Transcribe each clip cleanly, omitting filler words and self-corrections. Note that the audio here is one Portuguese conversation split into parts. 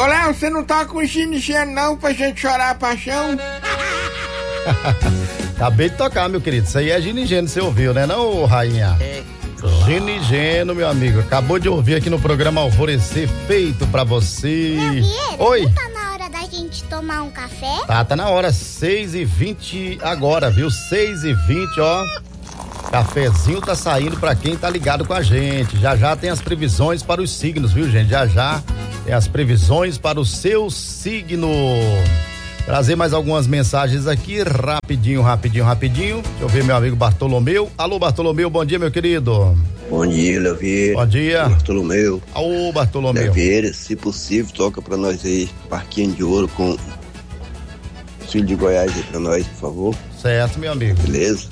Ô, Léo, você não tá com ginigeno não pra gente chorar a paixão? Acabei de tocar, meu querido. Isso aí é ginigeno, você ouviu, né não, rainha? Claro. Ginigeno, meu amigo. Acabou de ouvir aqui no programa Alvorecer, feito pra você. Oi. Não tá na hora da gente tomar um café? Tá na hora, 6h20 agora, viu? 6h20, ó. Cafezinho tá saindo pra quem tá ligado com a gente. Já tem as previsões para os signos, viu, gente? Já tem as previsões para o seu signo. Trazer mais algumas mensagens aqui, rapidinho. Deixa eu ver meu amigo Bartolomeu. Alô, Bartolomeu, bom dia, meu querido. Bom dia, Léo Vieira. Bom dia. Bartolomeu. Alô, Bartolomeu. Léo Vieira, se possível, toca pra nós aí, Barquinho de Ouro com Filho de Goiás aí pra nós, por favor. Certo, meu amigo. Beleza?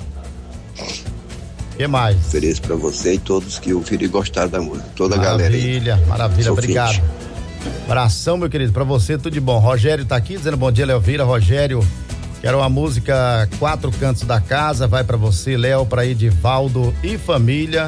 O que mais? Ofereço pra você e todos que ouviram e gostaram da música. Toda a galera aí. Maravilha, obrigado. Abração, meu querido, pra você tudo de bom. Rogério tá aqui dizendo bom dia, Léo Vieira. Rogério, quero uma música Quatro Cantos da Casa, vai pra você, Léo, pra Edivaldo e família.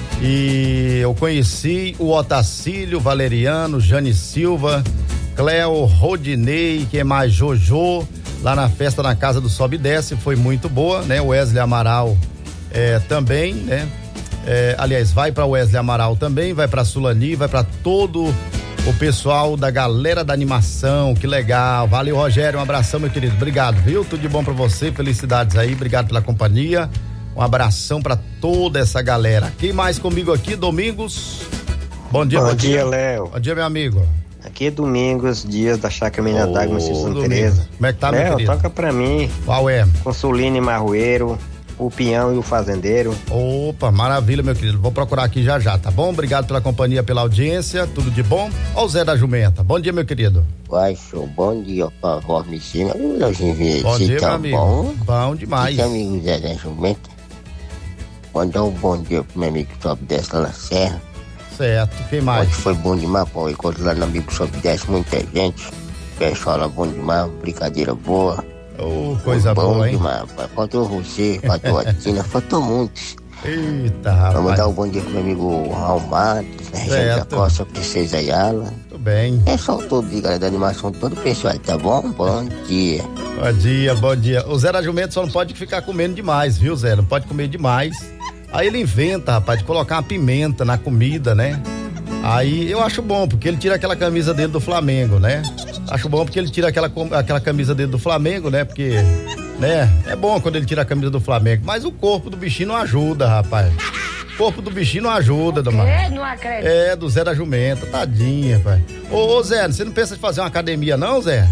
E eu conheci o Otacílio, Valeriano, Jane Silva, Cleo, Rodinei, quem mais? Jojo, lá na festa na casa do Sobe e Desce, foi muito boa, né? Wesley Amaral também, né? Aliás, vai pra Wesley Amaral também, vai pra Sulani, vai pra todo o pessoal da galera da animação, que legal. Valeu, Rogério, um abração, meu querido. Obrigado, viu? Tudo de bom pra você, felicidades aí, obrigado pela companhia. Um abração pra toda essa galera. Quem mais comigo aqui? Domingos. Bom dia, bom dia, Léo. Bom dia, meu amigo. Aqui é Domingos, Dias da Chácara Mina d'Água, Santa Teresa. Como é que tá, meu Léo, querido? toca pra mim. Qual é? Consuline Marroeiro, o Peão e o Fazendeiro. Opa, maravilha, meu querido. Vou procurar aqui já, tá bom? Obrigado pela companhia, pela audiência, tudo de bom. Ó o Zé da Jumenta. Bom dia, meu querido. Uai, show. Bom dia, Pavó Messina. Bom dia, meu amigo. Bom demais. Meu amigo Zé da Jumenta. Mandar um bom dia pro meu amigo que sobe e desce lá na serra. Certo, quem mais? Hoje foi bom demais, pô. Enquanto lá no amigo sobe e desce, muita gente. Pessoal lá bom demais, brincadeira boa. Coisa boa, hein? Bom demais, pai. Faltou você, faltou a Tina, faltou muitos. Eita, rapaz. Vamos dar um bom dia pro meu amigo Raul Matos, na região da Costa, Princesa Ayala. Tudo bem. Pessoal todo, galera da animação, todo o pessoal, tá bom? Bom dia. Bom dia. O Zé da Jumento só não pode ficar comendo demais, viu, Zé? Não pode comer demais. Aí ele inventa, rapaz, de colocar uma pimenta na comida, né? Aí eu acho bom, porque ele tira aquela camisa dele do Flamengo, né? Acho bom porque ele tira aquela camisa dele do Flamengo, né? Porque, né? É bom quando ele tira a camisa do Flamengo, mas o corpo do bichinho não ajuda, rapaz. O corpo do bichinho não ajuda, mano. Não acredito. Do Zé da Jumenta, tadinha, rapaz. Ô, Zé, você não pensa em fazer uma academia não, Zé?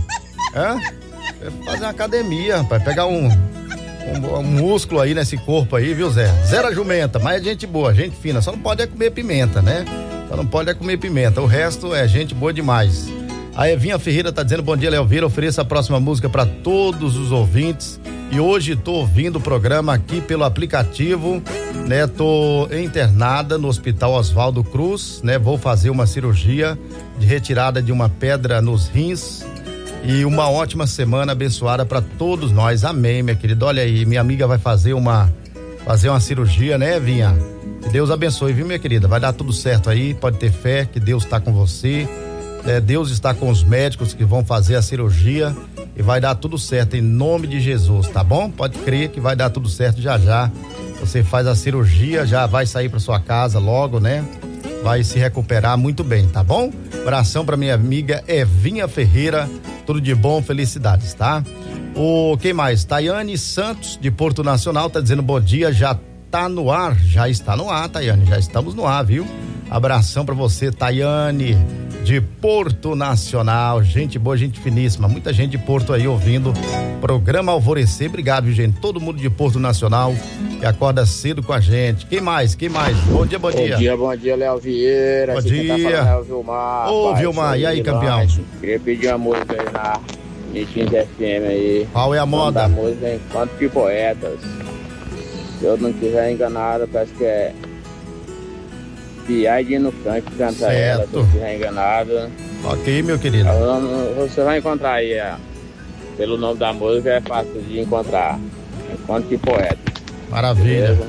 Fazer uma academia, rapaz, pegar um músculo aí nesse corpo aí, viu, Zé? Zé da Jumenta, mas é gente boa, gente fina, só não pode comer pimenta, né? Só não pode comer pimenta, o resto é gente boa demais. A Evinha Ferreira tá dizendo, bom dia, Léo Vieira, ofereça a próxima música para todos os ouvintes. E hoje tô ouvindo o programa aqui pelo aplicativo, né? Tô internada no Hospital Oswaldo Cruz, né? Vou fazer uma cirurgia de retirada de uma pedra nos rins. E uma ótima semana abençoada para todos nós. Amém, minha querida. Olha aí, minha amiga vai fazer uma cirurgia, né, Vinha? Que Deus abençoe, viu, minha querida? Vai dar tudo certo aí, pode ter fé que Deus está com você. Deus está com os médicos que vão fazer a cirurgia e vai dar tudo certo em nome de Jesus, tá bom? Pode crer que vai dar tudo certo já. Você faz a cirurgia, já vai sair para sua casa logo, né? Vai se recuperar muito bem, tá bom? Abração pra minha amiga Evinha Ferreira, tudo de bom, felicidades, tá? Quem mais? Tayane Santos, de Porto Nacional, tá dizendo bom dia, já tá no ar, já está no ar, Tayane, já estamos no ar, viu? Abração pra você, Tayane, de Porto Nacional, gente boa, gente finíssima, muita gente de Porto aí ouvindo programa Alvorecer, obrigado, viu, gente? Todo mundo de Porto Nacional que acorda cedo com a gente. Quem mais? Bom dia, bom dia. Bom dia, Léo Vieira. Bom dia. Tá falando, Vilmar. Ô, Vilmar, e aí, campeão? Queria pedir uma música aí na Nitins FM aí. Qual é a moda? A música é Enquanto que Poetas. Se eu não estiver enganado, parece que é Piai de no Canto, canta ela, se eu não estiver enganado. Ok, meu querido. Você vai encontrar aí, pelo nome da música, é fácil de encontrar. Enquanto que Poetas. Maravilha. Beleza?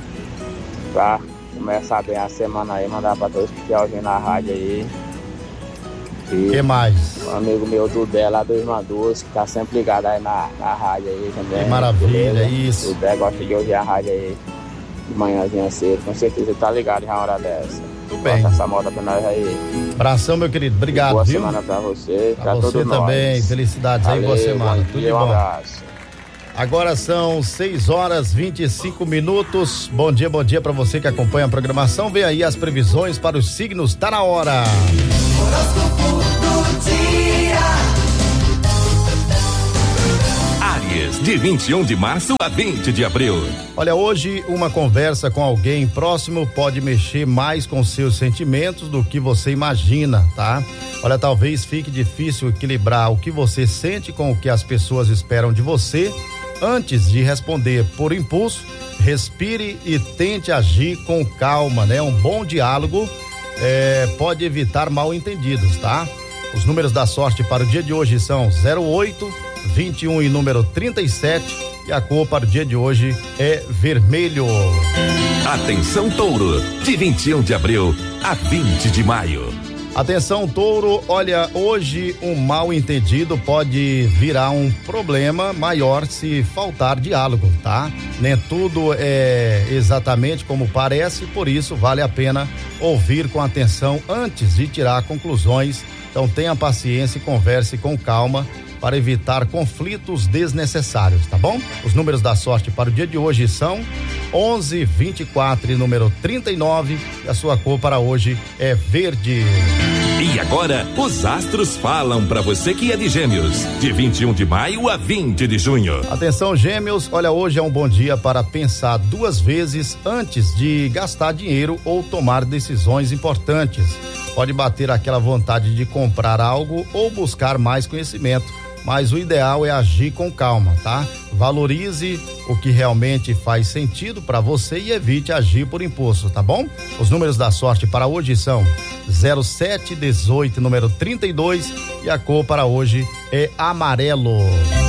Pra começar bem a semana aí, mandar pra todos que estão ouvindo na rádio aí. E que mais? um amigo meu, Dudé, lá do Irmã Dulce, que tá sempre ligado aí na rádio aí também. Que maravilha, beleza? isso. O Dudé gosta de ouvir a rádio aí de manhãzinha cedo, com certeza ele tá ligado já uma hora dessa. Tudo bem. Bota essa moda pra nós aí. Abração, meu querido. Obrigado, boa viu? Semana pra você, Pra você todo também. nós. Felicidades aí, boa Valeu, semana. bom Tudo de dia, um bom. abraço. Agora são 6h25. Bom dia pra você que acompanha a programação. Vem aí as previsões para os signos. Tá na hora. Horóscopo do dia. Áries, de 21 de março a 20 de abril. Olha, hoje uma conversa com alguém próximo pode mexer mais com seus sentimentos do que você imagina, tá? Olha, talvez fique difícil equilibrar o que você sente com o que as pessoas esperam de você. Antes de responder por impulso, respire e tente agir com calma, né? Um bom diálogo pode evitar mal entendidos, tá? Os números da sorte para o dia de hoje são 08, 21 e número 37, e a cor para o dia de hoje é vermelho. Atenção, Touro, de 21 de abril a 20 de maio. Atenção, Touro, olha, hoje um mal entendido pode virar um problema maior se faltar diálogo, tá? Nem tudo é exatamente como parece, por isso vale a pena ouvir com atenção antes de tirar conclusões. Então tenha paciência e converse com calma para evitar conflitos desnecessários, tá bom? Os números da sorte para o dia de hoje são 11, 24 e número 39, e a sua cor para hoje é verde. E agora, os astros falam para você que é de Gêmeos, de 21 de maio a 20 de junho. Atenção, Gêmeos, olha, hoje é um bom dia para pensar duas vezes antes de gastar dinheiro ou tomar decisões importantes. Pode bater aquela vontade de comprar algo ou buscar mais conhecimento, mas o ideal é agir com calma, tá? Valorize o que realmente faz sentido para você e evite agir por impulso, tá bom? Os números da sorte para hoje são 07, 18, número 32, e a cor para hoje é amarelo.